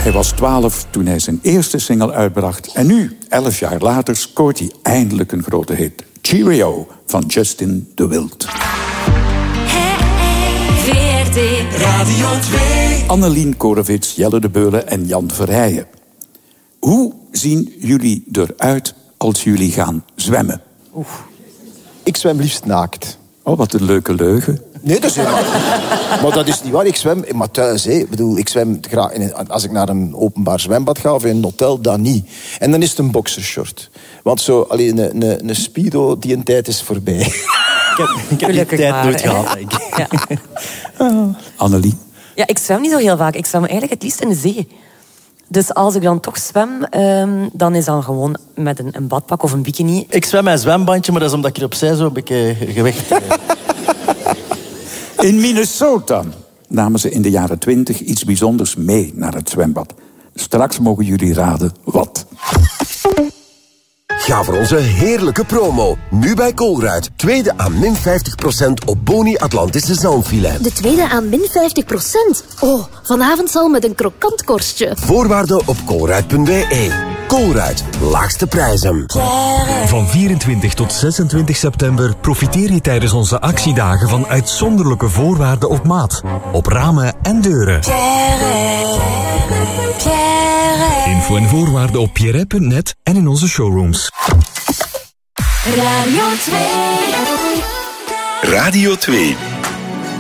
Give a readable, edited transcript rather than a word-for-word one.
Hij was 12 toen hij zijn eerste single uitbracht. En nu, 11 jaar later, scoort hij eindelijk een grote hit. Cheerio van Justin de Wild. VRT Radio 2. Annelien Korevits, Jelle de Beulen en Jan Verheijen. Hoe zien jullie eruit als jullie gaan zwemmen? Ik zwem liefst naakt. Oh, wat een leuke leugen. Nee, dat is maar dat is niet waar. Ik zwem maar thuis. Hè. Ik bedoel, ik zwem graag als ik naar een openbaar zwembad ga of in een hotel, dan niet. En dan is het een boxershort. Want zo, alleen een speedo, die een tijd is voorbij. Ik heb die tijd nooit gehad, denk ik. Ja. Annelien? Ja, ik zwem niet zo heel vaak. Ik zwem eigenlijk het liefst in de zee. Dus als ik dan toch zwem, dan is dan gewoon met een badpak of een bikini. Ik zwem met een zwembandje, maar dat is omdat ik hier opzij zo een beetje gewicht... In Minnesota namen ze in de jaren 20 iets bijzonders mee naar het zwembad. Straks mogen jullie raden wat. Ga voor onze heerlijke promo. Nu bij Colruyt. Tweede aan min 50% op Boni Atlantische zalmfilet. De tweede aan min 50%. Oh, vanavond zal met een krokant korstje. Voorwaarden op colruyt.be. Colruyt. Laagste prijzen. Van 24 tot 26 september profiteer je tijdens onze actiedagen van uitzonderlijke voorwaarden op maat. Op ramen en deuren. Info en voorwaarden op pierre.net en in onze showrooms. Radio 2. Radio 2.